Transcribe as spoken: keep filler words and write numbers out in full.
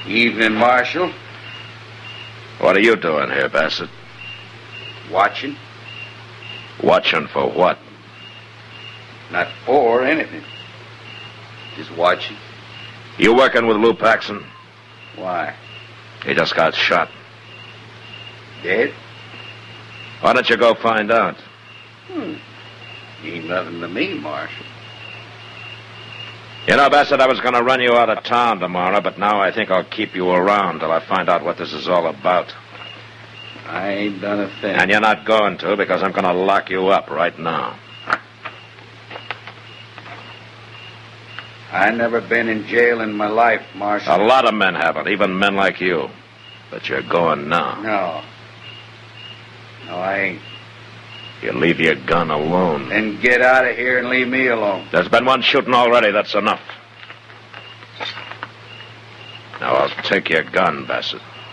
Evening, Marshal. What are you doing here, Bassett? Watching. Watching for what? Not for anything. Just watching. You working with Lou Paxson? Why? He just got shot. Dead? Why don't you go find out? Hmm. Ain't nothing to me, Marshal. You know, Bassett, I was going to run you out of town tomorrow, but now I think I'll keep you around till I find out what this is all about. I ain't done a thing. And you're not going to, because I'm going to lock you up right now. I never been in jail in my life, Marshal. A lot of men haven't, even men like you. But you're going now. No. No, I ain't. You leave your gun alone. Then get out of here and leave me alone. There's been one shooting already. That's enough. Now, I'll take your gun, Bassett.